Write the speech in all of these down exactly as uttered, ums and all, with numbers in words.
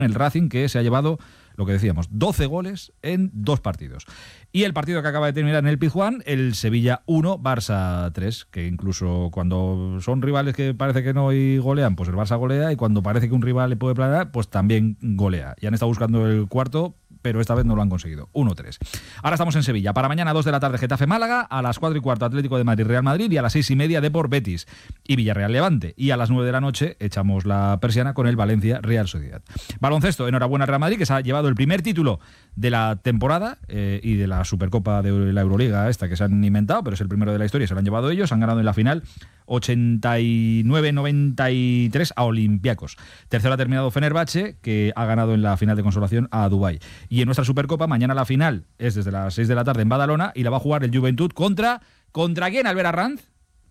el Racing, que se ha llevado, lo que decíamos, doce goles en dos partidos. Y el partido que acaba de terminar en el Pizjuán, el Sevilla uno, Barça tres, que incluso cuando son rivales que parece que no y golean, pues el Barça golea, y cuando parece que un rival le puede planear, pues también golea. Y han estado buscando el cuarto, pero esta vez no lo han conseguido. uno tres. Ahora estamos en Sevilla. Para mañana, dos de la tarde, Getafe-Málaga, a las cuatro y cuarto, Atlético de Madrid-Real Madrid, y a las seis y media, Depor-Betis y Villarreal-Levante. Y a las nueve de la noche echamos la persiana con el Valencia-Real Sociedad. Baloncesto, enhorabuena Real Madrid, que se ha llevado el primer título de la temporada eh, y de la Supercopa de la Euroliga esta que se han inventado, pero es el primero de la historia, se lo han llevado ellos, han ganado en la final ochenta y nueve noventa y tres a Olympiacos. Tercero ha terminado Fenerbahce, que ha ganado en la final de consolación a Dubái. Y en nuestra Supercopa, mañana la final es desde las seis de la tarde en Badalona y la va a jugar el Juventud contra... ¿Contra quién, Albert Arranz?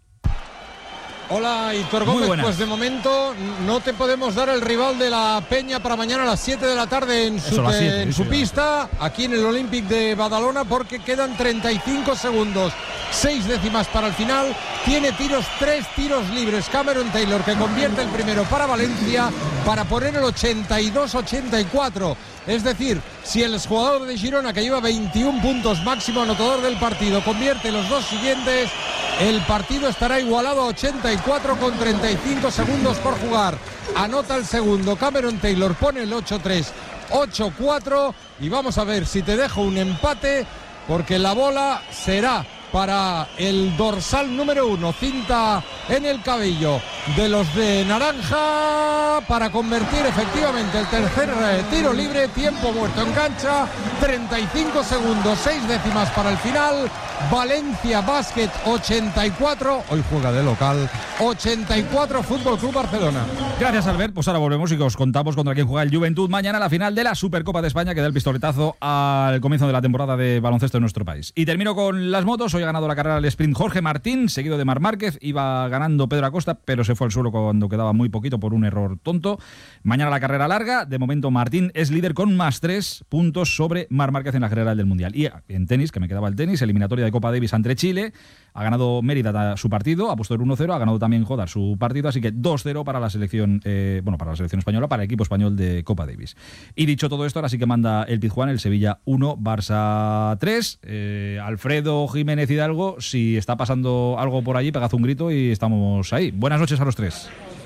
Hola, Hitor Gómez. Pues de momento no te podemos dar el rival de la Peña para mañana a las siete de la tarde en su, Eso, siete, en su pista, aquí en el Olympic de Badalona, porque quedan treinta y cinco segundos, seis décimas para el final. Tiene tiros, tres tiros libres Cameron Taylor, que convierte el primero para Valencia para poner el ochenta y dos ochenta y cuatro. Es decir, si el jugador de Girona, que lleva veintiún puntos, máximo anotador del partido, convierte los dos siguientes, el partido estará igualado a ochenta y cuatro con treinta y cinco segundos por jugar. Anota el segundo Cameron Taylor, pone el ocho tres, ocho cuatro, y vamos a ver si te dejo un empate, porque la bola será para el dorsal número uno, cinta en el cabello de los de naranja, para convertir efectivamente el tercer eh, tiro libre. Tiempo muerto en cancha, treinta y cinco segundos, seis décimas para el final. Valencia Basket ochenta y cuatro, hoy juega de local, ochenta y cuatro Fútbol Club Barcelona. Gracias, Albert. Pues ahora volvemos y os contamos contra quién juega el Juventud mañana, la final de la Supercopa de España, que da el pistoletazo al comienzo de la temporada de baloncesto en nuestro país. Y termino con las motos. Hoy ha ganado la carrera del sprint Jorge Martín, seguido de Marc Márquez. Iba ganando Pedro Acosta, pero se fue al suelo cuando quedaba muy poquito por un error tonto. Mañana la carrera larga. De momento Martín es líder con más tres puntos sobre Marc Márquez en la general del Mundial. Y en tenis, que me quedaba el tenis, eliminatoria de Copa Davis ante Chile. Ha ganado Mérida su partido, ha puesto el uno cero, ha ganado también Jodar su partido, así que dos cero para la selección, eh, bueno, para la selección española, para el equipo español de Copa Davis. Y dicho todo esto, ahora sí que manda el Pizjuán, el Sevilla uno, Barça tres. Eh, Alfredo Jiménez Hidalgo, si está pasando algo por allí, pegad un grito y estamos ahí. Buenas noches a los tres.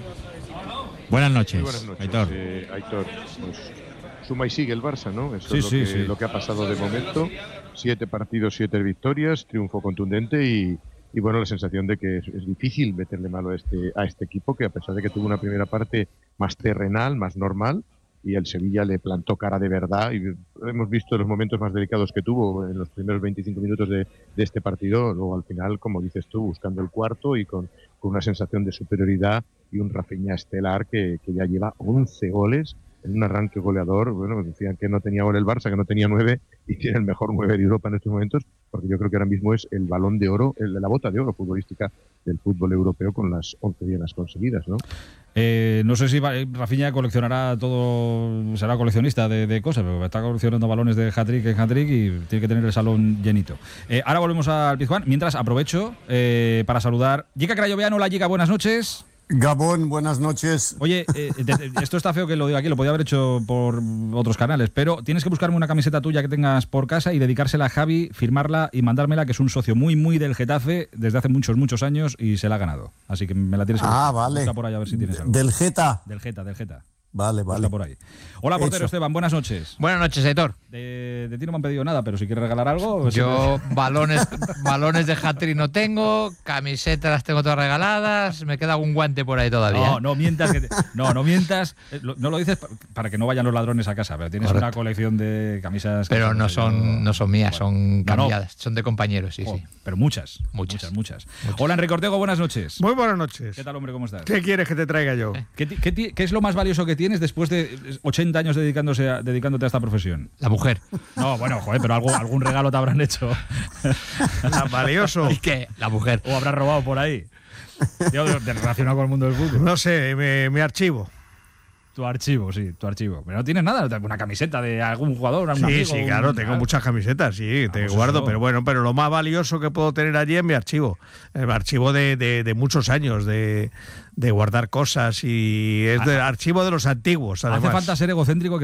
Buenas noches, buenas noches Aitor. Eh, Aitor, pues, suma y sigue el Barça, ¿no? Eso sí, es lo, sí, que, sí. lo que ha pasado de momento. Siete partidos, siete victorias, triunfo contundente y, y bueno, la sensación de que es, es difícil meterle mano a este, a este equipo, que a pesar de que tuvo una primera parte más terrenal, más normal, y el Sevilla le plantó cara de verdad, y hemos visto los momentos más delicados que tuvo en los primeros veinticinco minutos de, de este partido, luego al final, como dices tú, buscando el cuarto y con, con una sensación de superioridad y un Rafinha estelar que, que ya lleva once goles en un arranque goleador. Bueno, decían que no tenía gol el Barça, que no tenía nueve, y tiene el mejor nueve de Europa en estos momentos, porque yo creo que ahora mismo es el balón de oro, el de la bota de oro futbolística del fútbol europeo, con las once dianas conseguidas, ¿no? Eh, no sé si Rafinha coleccionará todo, será coleccionista de, de cosas, pero está coleccionando balones de hat-trick en hat-trick y tiene que tener el salón llenito. Eh, ahora volvemos al Pizjuán. Mientras, aprovecho eh, para saludar Jica Crayoveano. Hola, Jica, buenas noches. Gabón, buenas noches. Oye, eh, esto está feo que lo diga aquí, lo podía haber hecho por otros canales, pero tienes que buscarme una camiseta tuya que tengas por casa y dedicársela a Javi, firmarla y mandármela, que es un socio muy, muy del Getafe desde hace muchos, muchos años y se la ha ganado. Así que me la tienes que Ah, buscar. vale. Busca por ahí a ver si tienes algo. ¿Del Geta? Del Geta, del Geta. Vale, vale. Está por ahí. Hola, portero Hecho. Esteban, buenas noches. Buenas noches, Aitor. De, de ti no me han pedido nada, pero si quieres regalar algo... Yo balones balones de hat-trick no tengo, camisetas las tengo todas regaladas, me queda algún guante por ahí todavía. No, no mientas. Que te, no, no mientas. No lo dices para que no vayan los ladrones a casa, pero tienes Correcto. una colección de camisas... que Pero no yo- son, no son mías, Bueno, son no, cambiadas, son de compañeros, sí, oh, sí. pero muchas, Muchas. muchas, muchas, muchas. Hola, Enrique Ortego, buenas noches. Muy buenas noches. ¿Qué tal, hombre? ¿Cómo estás? ¿Qué quieres que te traiga yo? ¿Qué, ti- qué ti- qué es lo más valioso que tienes después de ochenta años dedicándose a, dedicándote a esta profesión? La mujer. No, bueno, joder, pero algo, algún regalo te habrán hecho. Valioso. ¿Y qué? La mujer. O habrás robado por ahí. Yo, de- de- relacionado con el mundo del fútbol. No sé, mi, mi archivo. Tu archivo, sí, tu archivo. Pero no tienes nada, una camiseta de algún jugador, un Sí, amigo, sí, claro, un- tengo muchas camisetas, sí, Ah, te pues guardo, eso. pero bueno, pero lo más valioso que puedo tener allí es mi archivo. El archivo de, de, de muchos años, de, de guardar cosas y es del archivo de los antiguos, además. Hace falta ser egocéntrico